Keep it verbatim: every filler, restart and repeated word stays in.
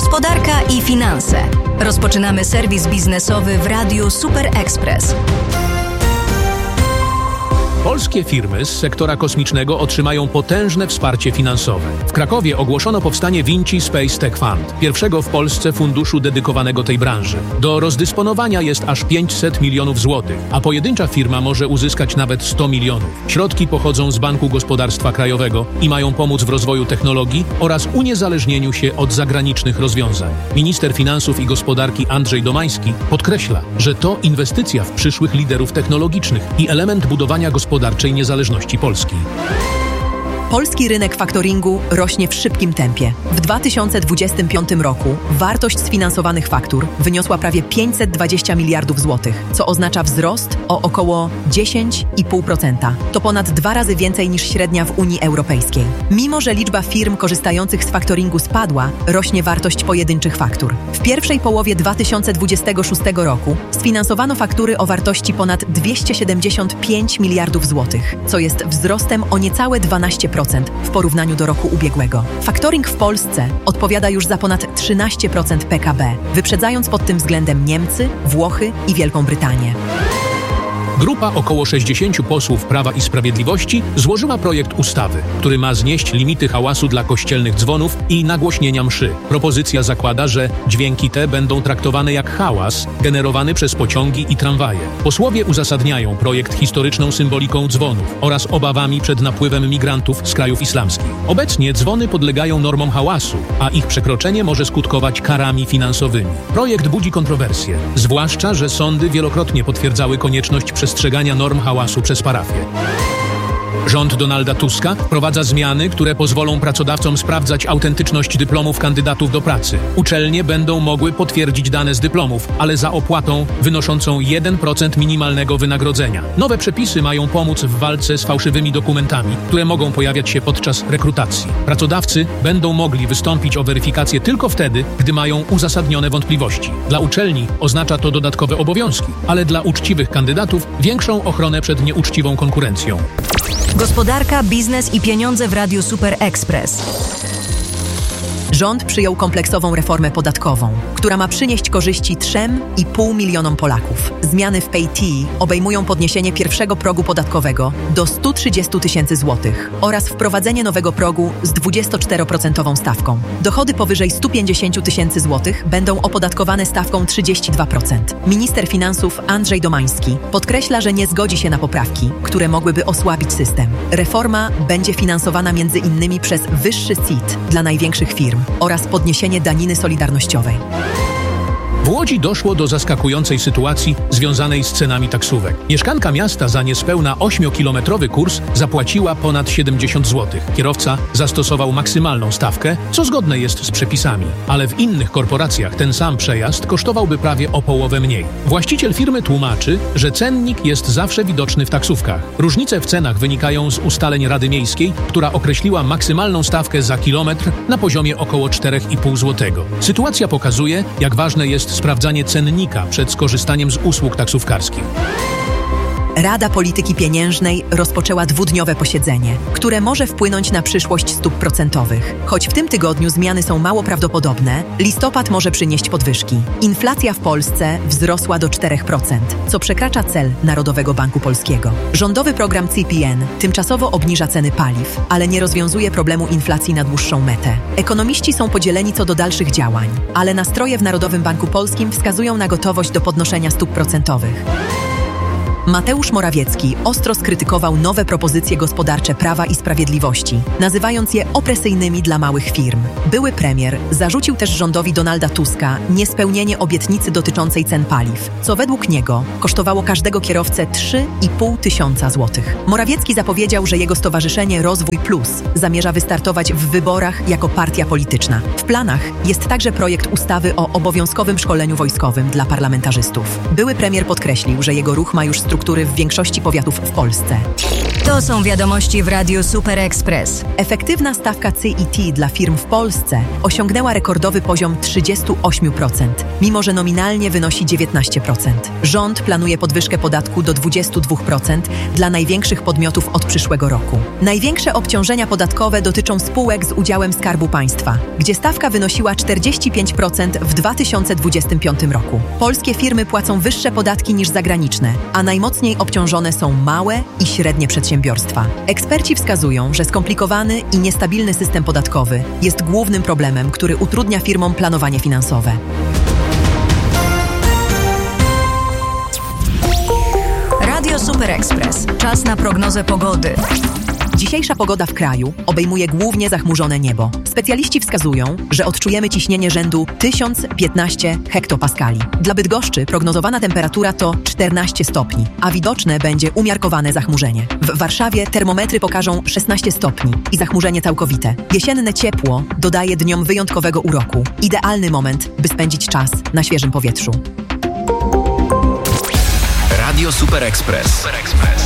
Gospodarka i finanse. Rozpoczynamy serwis biznesowy w Radiu Super Express. Polskie firmy z sektora kosmicznego otrzymają potężne wsparcie finansowe. W Krakowie ogłoszono powstanie Vinci Space Tech Fund, pierwszego w Polsce funduszu dedykowanego tej branży. Do rozdysponowania jest aż pięćset milionów złotych, a pojedyncza firma może uzyskać nawet sto milionów. Środki pochodzą z Banku Gospodarstwa Krajowego i mają pomóc w rozwoju technologii oraz uniezależnieniu się od zagranicznych rozwiązań. Minister Finansów i Gospodarki Andrzej Domański podkreśla, że to inwestycja w przyszłych liderów technologicznych i element budowania gospodarczej niezależności Polski. Polski rynek faktoringu rośnie w szybkim tempie. W dwa tysiące dwudziestym piątym roku wartość sfinansowanych faktur wyniosła prawie pięćset dwadzieścia miliardów złotych, co oznacza wzrost o około dziesięć i pół procent. To ponad dwa razy więcej niż średnia w Unii Europejskiej. Mimo że liczba firm korzystających z faktoringu spadła, rośnie wartość pojedynczych faktur. W pierwszej połowie dwa tysiące dwudziestego szóstego roku sfinansowano faktury o wartości ponad dwieście siedemdziesiąt pięć miliardów złotych, co jest wzrostem o niecałe dwanaście procent w porównaniu do roku ubiegłego. Faktoring w Polsce odpowiada już za ponad trzynaście procent P K B, wyprzedzając pod tym względem Niemcy, Włochy i Wielką Brytanię. Grupa około sześćdziesięciu posłów Prawa i Sprawiedliwości złożyła projekt ustawy, który ma znieść limity hałasu dla kościelnych dzwonów i nagłośnienia mszy. Propozycja zakłada, że dźwięki te będą traktowane jak hałas generowany przez pociągi i tramwaje. Posłowie uzasadniają projekt historyczną symboliką dzwonów oraz obawami przed napływem migrantów z krajów islamskich. Obecnie dzwony podlegają normom hałasu, a ich przekroczenie może skutkować karami finansowymi. Projekt budzi kontrowersje, zwłaszcza że sądy wielokrotnie potwierdzały konieczność przestrzegania przestrzegania norm hałasu przez parafie. Rząd Donalda Tuska wprowadza zmiany, które pozwolą pracodawcom sprawdzać autentyczność dyplomów kandydatów do pracy. Uczelnie będą mogły potwierdzić dane z dyplomów, ale za opłatą wynoszącą jeden procent minimalnego wynagrodzenia. Nowe przepisy mają pomóc w walce z fałszywymi dokumentami, które mogą pojawiać się podczas rekrutacji. Pracodawcy będą mogli wystąpić o weryfikację tylko wtedy, gdy mają uzasadnione wątpliwości. Dla uczelni oznacza to dodatkowe obowiązki, ale dla uczciwych kandydatów większą ochronę przed nieuczciwą konkurencją. Gospodarka, biznes i pieniądze w Radiu Super Express. Rząd przyjął kompleksową reformę podatkową, która ma przynieść korzyści trzy i pół milionom Polaków. Zmiany w P A T obejmują podniesienie pierwszego progu podatkowego do stu trzydziestu tysięcy złotych oraz wprowadzenie nowego progu z dwudziestoczteroprocentową stawką. Dochody powyżej stu pięćdziesięciu tysięcy złotych będą opodatkowane stawką trzydzieści dwa procent. Minister Finansów Andrzej Domański podkreśla, że nie zgodzi się na poprawki, które mogłyby osłabić system. Reforma będzie finansowana między innymi przez wyższy C I T dla największych firm oraz podniesienie daniny solidarnościowej. W Łodzi doszło do zaskakującej sytuacji związanej z cenami taksówek. Mieszkanka miasta za niespełna ośmiokilometrowy kurs zapłaciła ponad siedemdziesiąt złotych. Kierowca zastosował maksymalną stawkę, co zgodne jest z przepisami, ale w innych korporacjach ten sam przejazd kosztowałby prawie o połowę mniej. Właściciel firmy tłumaczy, że cennik jest zawsze widoczny w taksówkach. Różnice w cenach wynikają z ustaleń Rady Miejskiej, która określiła maksymalną stawkę za kilometr na poziomie około cztery i pół złotego. Sytuacja pokazuje, jak ważne jest sprawdzanie cennika przed skorzystaniem z usług taksówkarskich. Rada Polityki Pieniężnej rozpoczęła dwudniowe posiedzenie, które może wpłynąć na przyszłość stóp procentowych. Choć w tym tygodniu zmiany są mało prawdopodobne, listopad może przynieść podwyżki. Inflacja w Polsce wzrosła do czterech procent, co przekracza cel Narodowego Banku Polskiego. Rządowy program C P N tymczasowo obniża ceny paliw, ale nie rozwiązuje problemu inflacji na dłuższą metę. Ekonomiści są podzieleni co do dalszych działań, ale nastroje w Narodowym Banku Polskim wskazują na gotowość do podnoszenia stóp procentowych. Mateusz Morawiecki ostro skrytykował nowe propozycje gospodarcze Prawa i Sprawiedliwości, nazywając je opresyjnymi dla małych firm. Były premier zarzucił też rządowi Donalda Tuska niespełnienie obietnicy dotyczącej cen paliw, co według niego kosztowało każdego kierowcę trzy i pół tysiąca złotych. Morawiecki zapowiedział, że jego stowarzyszenie Rozwój Plus zamierza wystartować w wyborach jako partia polityczna. W planach jest także projekt ustawy o obowiązkowym szkoleniu wojskowym dla parlamentarzystów. Były premier podkreślił, że jego ruch ma już strukturę infrastruktury w większości powiatów w Polsce. To są wiadomości w Radiu Super Express. Efektywna stawka C I T dla firm w Polsce osiągnęła rekordowy poziom trzydzieści osiem procent, mimo że nominalnie wynosi dziewiętnaście procent. Rząd planuje podwyżkę podatku do dwadzieścia dwa procent dla największych podmiotów od przyszłego roku. Największe obciążenia podatkowe dotyczą spółek z udziałem Skarbu Państwa, gdzie stawka wynosiła czterdzieści pięć procent w dwa tysiące dwudziestym piątym roku. Polskie firmy płacą wyższe podatki niż zagraniczne, a najmocniej obciążone są małe i średnie przedsiębiorstwa. Eksperci wskazują, że skomplikowany i niestabilny system podatkowy jest głównym problemem, który utrudnia firmom planowanie finansowe. Radio Super Express. Czas na prognozę pogody. Dzisiejsza pogoda w kraju obejmuje głównie zachmurzone niebo. Specjaliści wskazują, że odczujemy ciśnienie rzędu tysiąc piętnaście hektopaskali. Dla Bydgoszczy prognozowana temperatura to czternaście stopni, a widoczne będzie umiarkowane zachmurzenie. W Warszawie termometry pokażą szesnaście stopni i zachmurzenie całkowite. Jesienne ciepło dodaje dniom wyjątkowego uroku. Idealny moment, by spędzić czas na świeżym powietrzu. Radio Super Express. Super Express.